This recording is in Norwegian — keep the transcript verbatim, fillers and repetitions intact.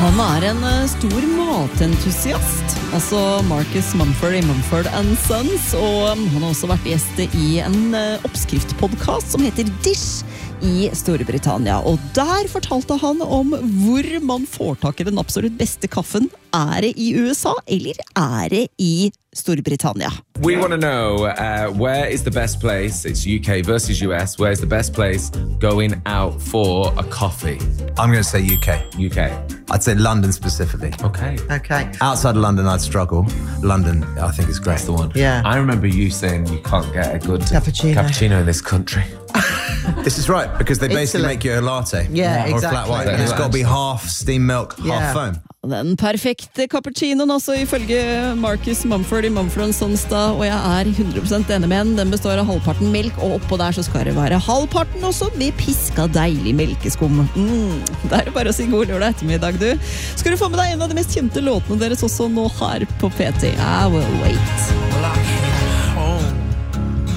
Han er en stor matentusiast, altså Marcus Mumford i Mumford and Sons, og han har også vært gjest i en oppskriftpodcast som heter Dish i Storbritannia, og der fortalte han om hvor man får tak i den absolutt beste kaffen. Er det i U S A, eller er det i Storbritannia? We want to know uh, where is the best place, it's U K versus U S, where's the best place going out for a coffee? I'm going to say U K. U K. I'd say London specifically. Okay. Okay. Outside of London, I'd struggle. London, I think, is great. That's the one. Yeah. I remember you saying you can't get a good Cappuccino. cappuccino in this country. This is right, because they basically Italy. make you a latte. Yeah, or exactly. a flat white. Yeah. And it's got to be half steamed milk, Yeah. half foam. Den perfekte cappuccinoen, altså ifølge Marcus Mumford i Mumford and Sons da, og jeg er hundre prosent enig med den. Den består av halvparten melk, og oppå der så skal det være halvparten også med piska deilig melkeskum. Mm, det er bare å si god lørdag ettermiddag, du. Skal du få med deg en av de mest kjente låtene deres også nå her på P T? I will wait.